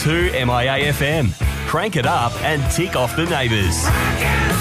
2 MIA FM. Crank it up and tick off the neighbours.